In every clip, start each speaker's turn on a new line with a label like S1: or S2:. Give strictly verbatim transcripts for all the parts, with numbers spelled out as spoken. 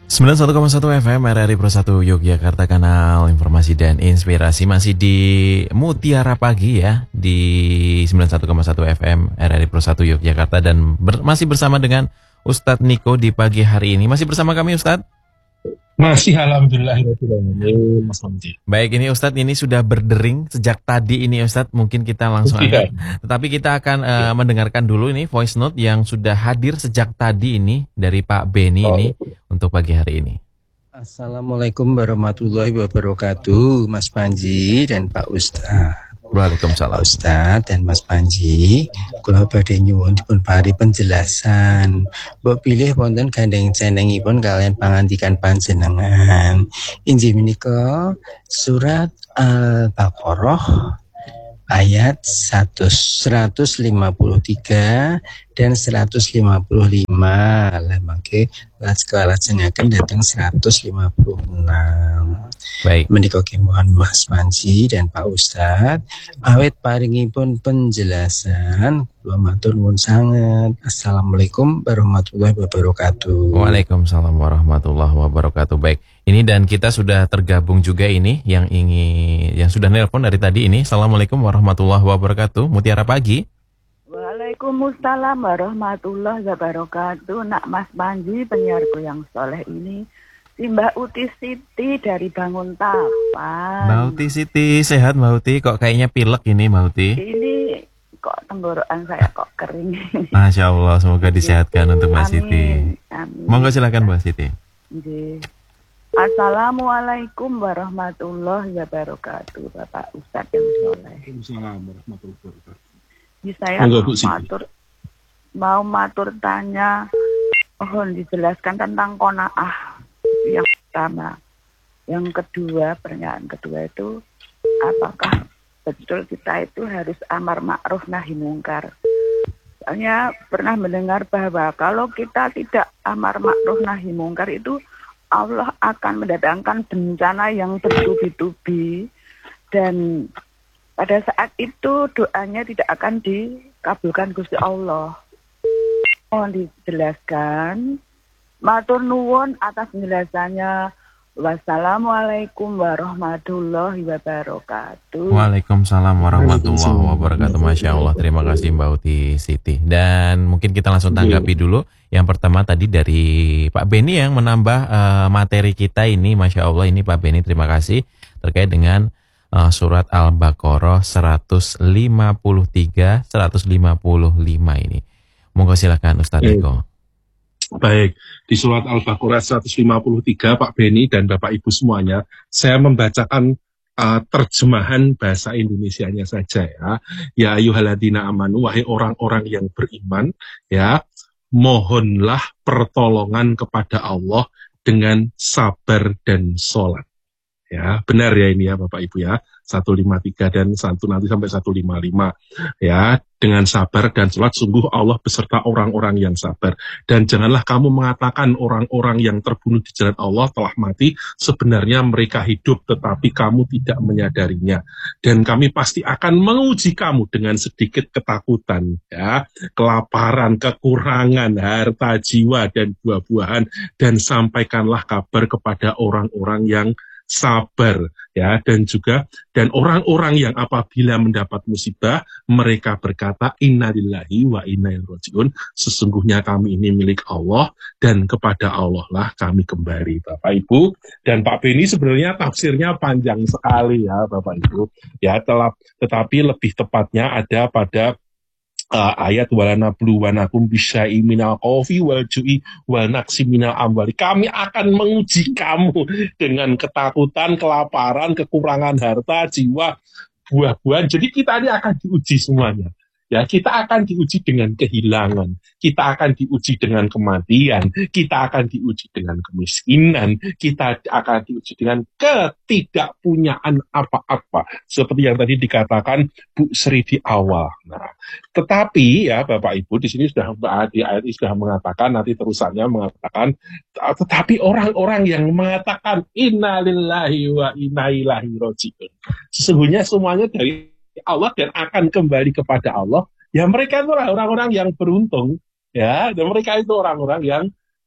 S1: sembilan puluh satu koma satu F M R R I Pro satu Yogyakarta, kanal informasi dan inspirasi. Masih di Mutiara Pagi ya, di sembilan puluh satu koma satu F M R R I Pro satu Yogyakarta. Dan ber, masih bersama dengan Ustadz Niko di pagi hari ini. Masih bersama kami Ustadz?
S2: Masih, alhamdulillah, Mas Hamdi.
S1: Baik, ini Ustadz, ini sudah berdering sejak tadi ini Ustadz. Mungkin kita langsung angkat. Tetapi kita akan uh, mendengarkan dulu ini voice note yang sudah hadir sejak tadi ini dari Pak Beni oh. ini untuk pagi hari ini.
S3: Assalamualaikum warahmatullahi wabarakatuh, Mas Panji dan Pak Ustadz.
S1: Waalaikumsalam.
S3: Ustadz dan Mas Panji, kula badhe nyuwun dipun paring penjelasan. Mbok pilih wonten gandeng cenengipun kalian pangandikan panjenengan. Injih menika surat Al-Baqarah ayat seratus lima puluh tiga dan seratus lima puluh lima. Lah mangke lajeng datang seratus lima puluh enam.
S1: Baik.
S3: Menika mohon Mas Panji dan Pak Ustadz awet paringipun penjelasan. Kula matur nuwun sanget. Assalamualaikum warahmatullahi wabarakatuh.
S1: Waalaikumsalam warahmatullahi wabarakatuh. Baik. Ini dan kita sudah tergabung juga ini yang ingin yang sudah nelpon dari tadi ini. Assalamualaikum warahmatullahi wabarakatuh. Mutiara Pagi.
S4: Waalaikumsalam warahmatullahi wabarakatuh. Nak Mas Panji, penyiarku yang soleh ini, si Mbak Uti Siti dari Banguntapan.
S1: Mbak Uti Siti, sehat Mbak Uti? Kok kayaknya pilek ini Mbak Uti?
S4: Ini kok tenggorokan saya kok kering.
S1: Masya Allah, semoga disehatkan untuk Mbak Siti.
S4: Amin.
S1: Monggo silakan Mbak Siti.
S4: Nggih. Assalamualaikum warahmatullahi wabarakatuh, Bapak Ustadz yang soleh.
S2: Waalaikumsalam warahmatullahi wabarakatuh.
S4: Saya mau matur, mau matur tanya, mohon dijelaskan tentang qanaah yang pertama. Yang kedua, pertanyaan kedua itu, apakah betul kita itu harus amar ma'ruf nahi mungkar? Soalnya pernah mendengar bahwa kalau kita tidak amar ma'ruf nahi mungkar itu Allah akan mendatangkan bencana yang bertubi-tubi, dan pada saat itu doanya tidak akan dikabulkan Gusti Allah. Mohon dijelaskan. Matur nuwun atas penjelasannya. Wassalamualaikum warahmatullahi wabarakatuh.
S1: Waalaikumsalam warahmatullahi wabarakatuh. Masya Allah, terima kasih Mbak Uti Siti. Dan mungkin kita langsung tanggapi dulu. Yang pertama tadi dari Pak Beni yang menambah uh, materi kita ini. Masya Allah, ini Pak Beni, terima kasih. Terkait dengan uh, surat Al-Baqarah seratus lima puluh tiga seratus lima puluh lima ini. Monggo silakan Ustadz Niko.
S2: Baik, di surat Al-Baqarah seratus lima puluh tiga, Pak Beni dan Bapak Ibu semuanya, saya membacakan uh, terjemahan bahasa Indonesianya saja ya. Ya ayyuhalladzina amanu, wahai orang-orang yang beriman, ya, mohonlah pertolongan kepada Allah dengan sabar dan sholat. Ya, benar ya ini ya Bapak Ibu ya. seratus lima puluh tiga dan satu nanti sampai seratus lima puluh lima. Ya, dengan sabar dan sholat sungguh Allah beserta orang-orang yang sabar. Dan janganlah kamu mengatakan orang-orang yang terbunuh di jalan Allah telah mati, sebenarnya mereka hidup tetapi kamu tidak menyadarinya. Dan kami pasti akan menguji kamu dengan sedikit ketakutan, ya, kelaparan, kekurangan harta, jiwa dan buah-buahan, dan sampaikanlah kabar kepada orang-orang yang sabar, ya, dan juga dan orang-orang yang apabila mendapat musibah mereka berkata innalillahi wa inna ilaihi rajiun, sesungguhnya kami ini milik Allah dan kepada Allah lah kami kembali. Bapak Ibu dan Pak Beni, sebenarnya tafsirnya panjang sekali ya Bapak Ibu ya, telah, tetapi lebih tepatnya ada pada Uh, ayat walana bluwanakum bisyai minal khaufi wal ju'i wal naqsi minal amwali. Kami akan menguji kamu dengan ketakutan, kelaparan, kekurangan harta, jiwa, buah-buahan. Jadi kita ini akan diuji semuanya. Ya, kita akan diuji dengan kehilangan, kita akan diuji dengan kematian, kita akan diuji dengan kemiskinan, kita akan diuji dengan ketidakpunyaan apa-apa. Seperti yang tadi dikatakan Bu Sri di awal. Nah, tetapi ya Bapak Ibu di sini sudah di ayat ini sudah mengatakan, nanti terusannya mengatakan, tetapi orang-orang yang mengatakan innalillahi wa inna ilaihi rajiun, sesungguhnya semuanya dari Allah dan akan kembali kepada Allah, ya mereka itu orang-orang yang beruntung, ya, dan mereka itu orang-orang yang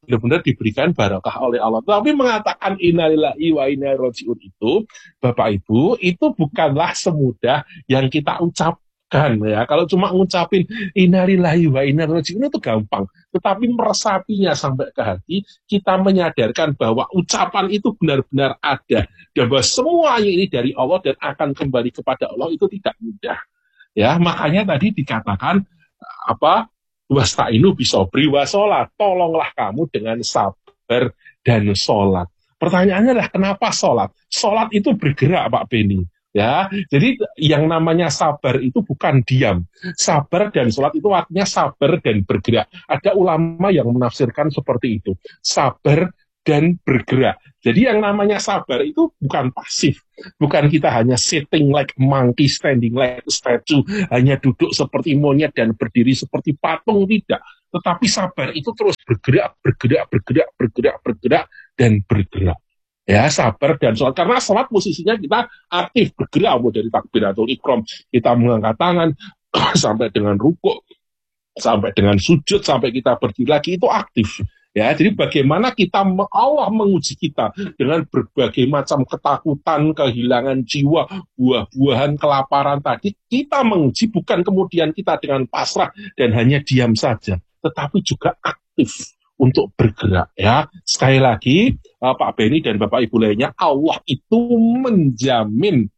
S2: benar-benar diberikan barokah oleh Allah. Tapi mengatakan innalillahi wa inna ilaihi raji'un itu, Bapak Ibu, itu bukanlah semudah yang kita ucapkan ya. Kalau cuma ngucapin innalillahi wa inna ilaihi raji'un itu gampang, tetapi meresapinya sampai ke hati, kita menyadarkan bahwa ucapan itu benar-benar ada dan bahwa semuanya ini dari Allah dan akan kembali kepada Allah, itu tidak mudah. Ya, makanya tadi dikatakan apa? Wasta'inu bisobri wa sholat. Tolonglah kamu dengan sabar dan sholat. Pertanyaannya adalah kenapa sholat? Sholat itu bergerak, Pak Beni. Ya, jadi yang namanya sabar itu bukan diam. Sabar dan sholat itu artinya sabar dan bergerak. Ada ulama yang menafsirkan seperti itu. Sabar dan bergerak. Jadi yang namanya sabar itu bukan pasif. Bukan kita hanya sitting like monkey, standing like a statue, hanya duduk seperti monyet dan berdiri seperti patung, tidak. Tetapi sabar itu terus bergerak, bergerak, bergerak, bergerak, bergerak, dan bergerak. Ya, sabar dan sholat. Karena sholat posisinya kita aktif, bergerak, mau dari takbiratul ihram, kita mengangkat tangan, sampai dengan rukuk, sampai dengan sujud, sampai kita berdiri lagi, itu aktif. Ya, jadi bagaimana kita Allah menguji kita dengan berbagai macam ketakutan, kehilangan jiwa, buah-buahan, kelaparan tadi, kita menguji bukan kemudian kita dengan pasrah dan hanya diam saja, tetapi juga aktif untuk bergerak. Ya, sekali lagi Pak Beni dan Bapak Ibu lainnya, Allah itu menjamin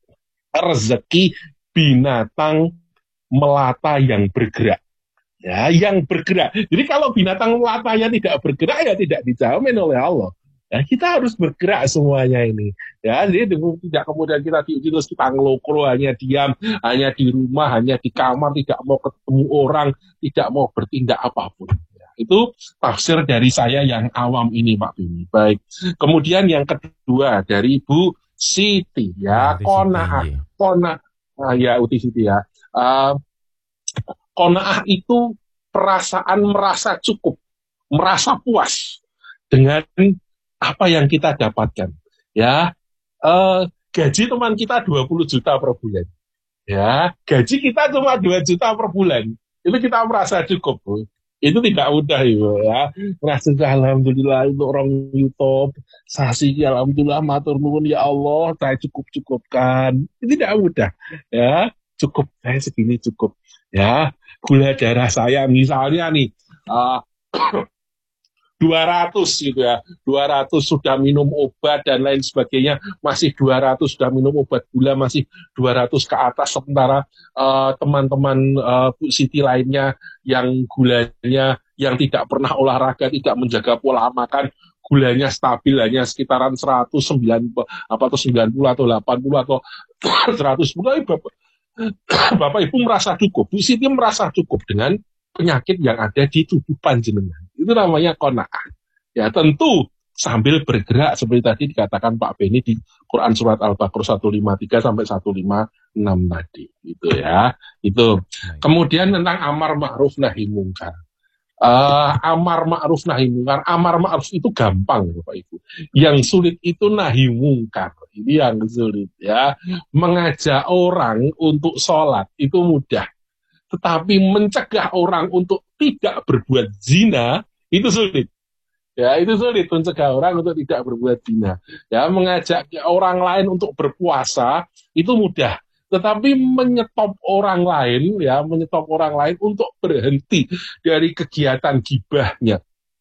S2: rezeki binatang melata yang bergerak. Ya, yang bergerak. Jadi kalau binatang melatanya tidak bergerak, ya tidak dijamin oleh Allah. Ya, kita harus bergerak semuanya ini. Ya, jadi tidak kemudian kita diuji terus kita ngelokro, hanya diam, hanya di rumah, hanya di kamar, tidak mau ketemu orang, tidak mau bertindak apapun. Ya, itu tafsir dari saya yang awam ini, Pak Bini. Baik. Kemudian yang kedua dari Bu Siti, ya, Qanaah, Qanaah, nah, ya, Uti Siti ya. Uh, Qanaah itu perasaan merasa cukup, merasa puas dengan apa yang kita dapatkan. Ya, eh, gaji teman kita dua puluh juta per bulan. Ya, gaji kita cuma dua juta per bulan. Itu kita merasa cukup, Bu. Itu tidak mudah, Ibu, ya. Merasa alhamdulillah itu orang YouTube, sasi alhamdulillah matur nuwun ya Allah, saya cukup-cukupkan. Itu tidak mudah, ya. Cukup, saya segini cukup. Ya, gula darah saya misalnya nih uh, dua ratus gitu ya, dua ratus sudah minum obat dan lain sebagainya, masih dua ratus sudah minum obat gula, masih dua ratus ke atas, sementara uh, teman-teman uh, Bu Siti lainnya yang gulanya yang tidak pernah olahraga, tidak menjaga pola makan, gulanya stabil hanya sekitaran seratus sembilan apa atau sembilan puluh atau delapan puluh atau seratus. Bukan, Bapak Bapak Ibu merasa cukup, Bu Siti merasa cukup dengan penyakit yang ada di tubuh panjenengan. Itu namanya qanaah. Ya, tentu sambil bergerak seperti tadi dikatakan Pak Beni di Quran surat Al-Baqarah seratus lima puluh tiga sampai seratus lima puluh enam tadi. Itu ya. Itu. Kemudian tentang amar ma'ruf nahi mungkar. Uh, amar ma'ruf nahi mungkar. Amar ma'ruf itu gampang, Bapak Ibu. Yang sulit itu nahi mungkar. Ini yang sulit, ya. Mengajak orang untuk sholat itu mudah, tetapi mencegah orang untuk tidak berbuat zina itu sulit. Ya, itu sulit mencegah orang untuk tidak berbuat zina. Ya, mengajak orang lain untuk berpuasa itu mudah, tetapi menyetop orang lain, ya, menyetop orang lain untuk berhenti dari kegiatan gibahnya,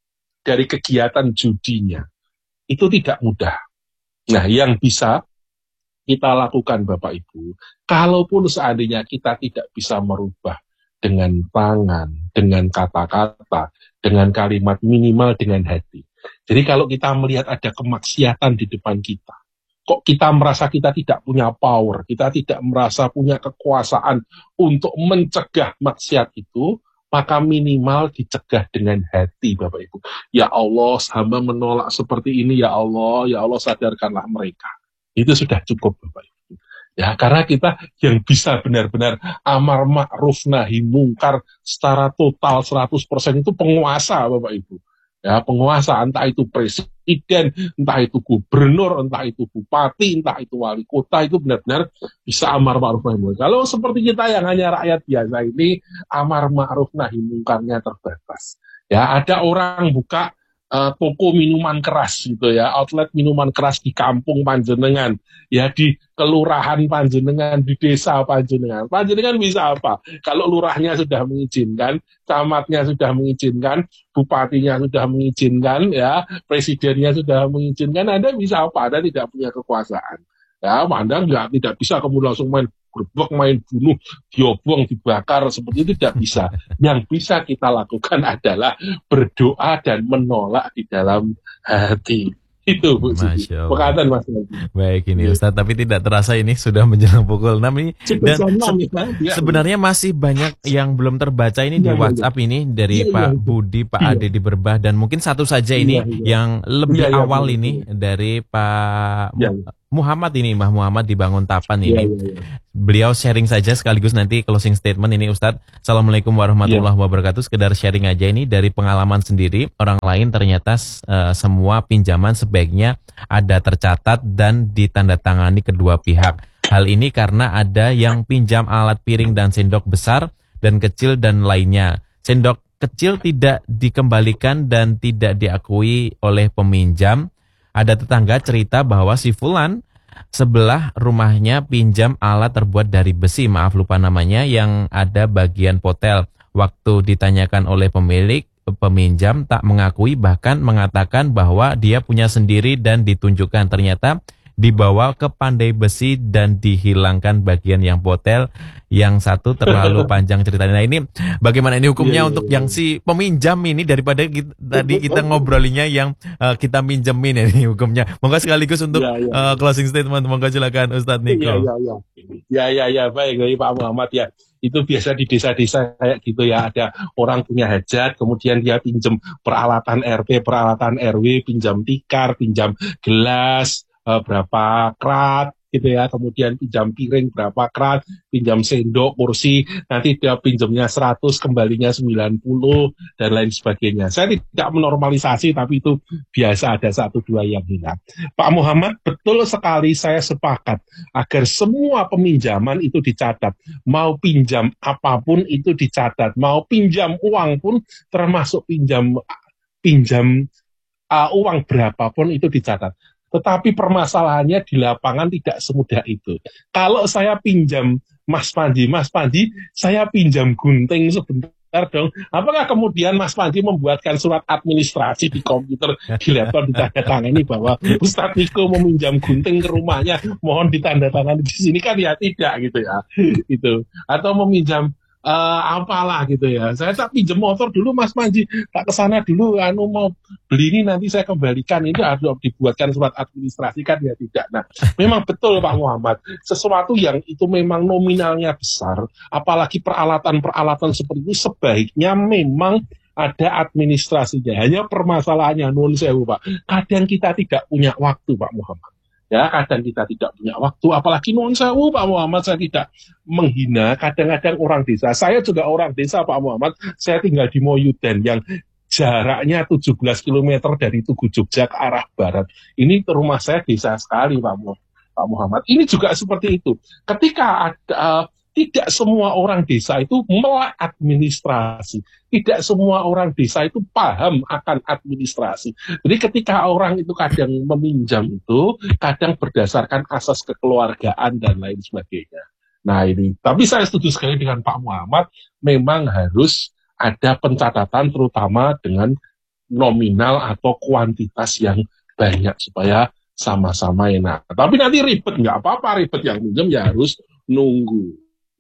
S2: dari kegiatan judinya, itu tidak mudah. Nah, yang bisa kita lakukan Bapak Ibu, kalaupun seandainya kita tidak bisa merubah dengan tangan, dengan kata-kata, dengan kalimat, minimal dengan hati. Jadi kalau kita melihat ada kemaksiatan di depan kita, kok kita merasa kita tidak punya power, kita tidak merasa punya kekuasaan untuk mencegah maksiat itu, maka minimal dicegah dengan hati, Bapak Ibu. Ya Allah, hamba menolak seperti ini, ya Allah, ya Allah sadarkanlah mereka. Itu sudah cukup, Bapak Ibu. Ya, karena kita yang bisa benar-benar amar ma'ruf nahi mungkar secara total seratus persen itu penguasa, Bapak Ibu. Ya, penguasa, entah itu presiden, entah itu gubernur, entah itu bupati, entah itu wali kota, itu benar-benar bisa amar ma'ruf nahi mungkar. Kalau seperti kita yang hanya rakyat biasa ini, amar ma'ruf nahi mungkarnya terbatas. Ya, ada orang buka uh, toko minuman keras gitu ya, outlet minuman keras di kampung panjenengan, ya di kelurahan panjenengan, di desa panjenengan. Panjenengan bisa apa? Kalau lurahnya sudah mengizinkan, camatnya sudah mengizinkan, bupatinya sudah mengizinkan, ya, presidennya sudah mengizinkan, Anda bisa apa? Anda tidak punya kekuasaan. Ya, Anda nggak tidak bisa kemudian langsung main gerbek, main bunuh, diobong, dibakar, seperti itu tidak bisa. Yang bisa kita lakukan adalah berdoa dan menolak di dalam hati. Itu Bu Siti.
S1: Masya Allah.
S2: Perkataan Mas Lagi.
S1: Baik ini Ustadz, tapi tidak terasa ini sudah menjelang pukul enam ini.
S2: Sudah
S1: Dan
S2: enam,
S1: se-
S2: ya, ya.
S1: sebenarnya masih banyak yang belum terbaca ini di
S2: Iya, iya,
S1: WhatsApp ini dari
S2: Iya,
S1: Pak
S2: iya.
S1: Budi, Pak
S2: Iya.
S1: Ade di Berbah, dan mungkin satu saja ini
S2: Iya, iya.
S1: yang lebih
S2: Iya, iya,
S1: awal
S2: betul,
S1: ini
S2: betul.
S1: dari Pak
S2: Iya,
S1: Mu- Muhammad ini, Mbah Muhammad di Banguntapan
S2: Iya,
S1: ini.
S2: iya, iya.
S1: Beliau sharing saja sekaligus nanti closing statement ini Ustadz. Assalamualaikum warahmatullahi wabarakatuh. Sekedar sharing aja ini dari pengalaman sendiri. Orang lain ternyata uh, semua pinjaman sebaiknya ada tercatat dan ditandatangani kedua pihak. Hal ini karena ada yang pinjam alat piring dan sendok besar dan kecil dan lainnya. Sendok kecil tidak dikembalikan dan tidak diakui oleh peminjam. Ada tetangga cerita bahwa si Fulan sebelah rumahnya pinjam alat terbuat dari besi, maaf lupa namanya, yang ada bagian potel. Waktu ditanyakan oleh pemilik, peminjam tak mengakui, bahkan mengatakan bahwa dia punya sendiri dan ditunjukkan. Ternyata dibawa ke Pandai Besi dan dihilangkan bagian yang potel, yang satu terlalu panjang ceritanya. Nah ini bagaimana ini hukumnya
S2: Iya, iya,
S1: untuk
S2: iya.
S1: yang si peminjam ini, daripada kita, tadi kita ngobrolinya yang uh, kita minjemin ini hukumnya. Monggo sekaligus untuk
S2: Iya, iya.
S1: uh, closing statement, monggo silakan Ustadz
S2: Iya,
S1: Niko.
S2: iya, iya. Ya, ya, ya, baik, baik Pak Muhammad ya. Itu biasa di desa-desa kayak gitu ya, ada orang punya hajat, kemudian dia pinjam peralatan R T, peralatan R W, pinjam tikar, pinjam gelas, eh, berapa krat, gitu ya, kemudian pinjam piring berapa krat, pinjam sendok, kursi, nanti dia pinjamnya seratus, kembalinya sembilan puluh, dan lain sebagainya. Saya tidak menormalisasi, tapi itu biasa ada satu dua yang hilang. Pak Muhammad, betul sekali saya sepakat agar semua peminjaman itu dicatat. Mau pinjam apapun itu dicatat. Mau pinjam uang pun, termasuk pinjam pinjam uh, uang berapapun itu dicatat. Tetapi permasalahannya di lapangan tidak semudah itu. Kalau saya pinjam Mas Panji, Mas Panji, saya pinjam gunting sebentar dong. Apakah kemudian Mas Panji membuatkan surat administrasi di komputer, di laptop, ditandatangani bahwa Ustadz Niko meminjam gunting ke rumahnya, mohon ditandatangani di sini, kan ya tidak gitu ya. Itu. Atau meminjam Uh, apalah gitu ya. Saya tak pinjam motor dulu Mas Panji, tak kesana dulu, anu mau beli ini nanti saya kembalikan. Ini harus dibuatkan surat administrasi, kan ya tidak. Nah, memang betul Pak Muhammad, sesuatu yang itu memang nominalnya besar, apalagi peralatan-peralatan seperti itu sebaiknya memang ada administrasinya. Hanya permasalahannya nun sewu Pak, kadang kita tidak punya waktu Pak Muhammad. Ya, kadang kita tidak punya waktu, apalagi nuwun sewu Pak Muhammad, saya tidak menghina kadang-kadang orang desa. Saya juga orang desa Pak Muhammad, saya tinggal di Moyuden yang jaraknya tujuh belas kilometer dari Tugu Jogja ke arah barat. Ini rumah saya desa sekali Pak Muhammad. Ini juga seperti itu. Ketika ada uh, tidak semua orang desa itu melek administrasi. Tidak semua orang desa itu paham akan administrasi. Jadi ketika orang itu kadang meminjam itu, kadang berdasarkan asas kekeluargaan dan lain sebagainya. Nah ini, tapi saya setuju sekali dengan Pak Muhammad, memang harus ada pencatatan terutama dengan nominal atau kuantitas yang banyak supaya sama-sama enak. Tapi nanti ribet, nggak apa-apa, ribet yang minjem ya harus nunggu.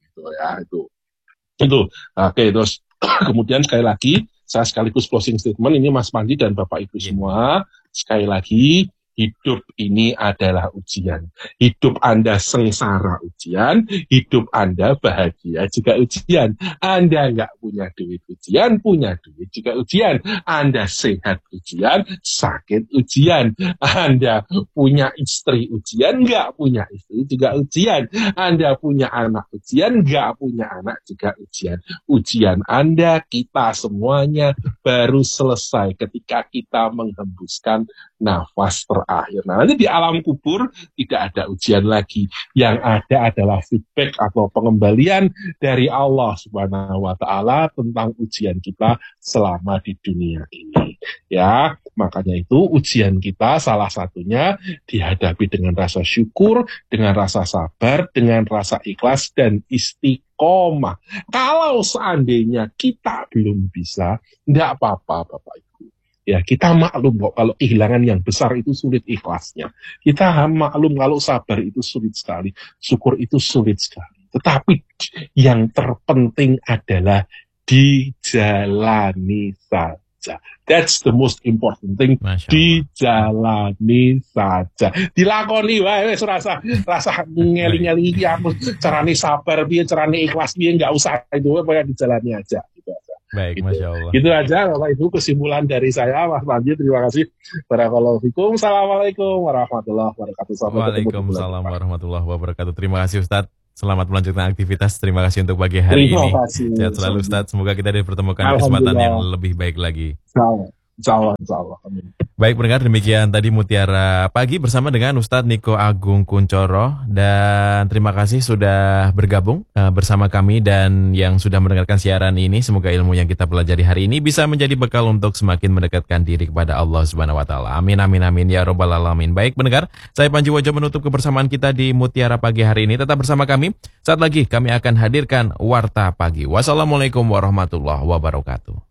S2: Ya itu itu oke. Terus kemudian sekali lagi saya sekaligus closing statement ini Mas Pandi dan Bapak Ibu semua, sekali lagi hidup ini adalah ujian. Hidup Anda sengsara ujian, hidup Anda bahagia juga ujian. Anda nggak punya duit ujian, punya duit juga ujian. Anda sehat ujian, sakit ujian. Anda punya istri ujian, nggak punya istri juga ujian. Anda punya anak ujian, nggak punya anak juga ujian. Ujian Anda, kita semuanya baru selesai ketika kita menghembuskan nafas terakhir akhir. Nah, nanti di alam kubur tidak ada ujian lagi. Yang ada adalah feedback atau pengembalian dari Allah Subhanahu wa taala tentang ujian kita selama di dunia ini. Ya, makanya itu ujian kita salah satunya dihadapi dengan rasa syukur, dengan rasa sabar, dengan rasa ikhlas dan istiqomah. Kalau seandainya kita belum bisa, enggak apa-apa Bapak Ibu. Ya, kita maklum kok kalau kehilangan yang besar itu sulit ikhlasnya. Kita maklum kalau sabar itu sulit sekali, syukur itu sulit sekali. Tetapi yang terpenting adalah dijalani saja. That's the most important thing. Dijalani saja. Dilakoni wae wis rasa rasa ngeli-ngeli iki aku carane sabar piye, carane ikhlas piye, enggak usah itu, pokoknya dijalani aja gitu aja.
S1: Baik,
S2: gitu.
S1: Masya Allah.
S2: Gitu aja Bapak Ibu kesimpulan dari saya, Mas Panji. Terima kasih. Barakallahu fikum. Assalamualaikum warahmatullahi wabarakatuh.
S1: Waalaikumsalam warahmatullahi wabarakatuh. Terima kasih Ustadz. Selamat melanjutkan aktivitas. Terima kasih untuk pagi hari
S2: Terima
S1: ini.
S2: Kasih.
S1: Sehat selalu Ustadz. Semoga kita dipertemukan kesempatan yang lebih baik lagi.
S2: Insyaallah, insyaallah. Amin.
S1: Baik pendengar, demikian tadi Mutiara Pagi bersama dengan Ustadz Niko Agung Kuncoro. Dan terima kasih sudah bergabung uh, bersama kami dan yang sudah mendengarkan siaran ini. Semoga ilmu yang kita pelajari hari ini bisa menjadi bekal untuk semakin mendekatkan diri kepada Allah Subhanahu wa taala. Amin amin amin ya rabbal alamin. Baik pendengar, saya Panji Wojo menutup kebersamaan kita di Mutiara Pagi hari ini. Tetap bersama kami. Saat lagi kami akan hadirkan Warta Pagi. Wassalamualaikum warahmatullahi wabarakatuh.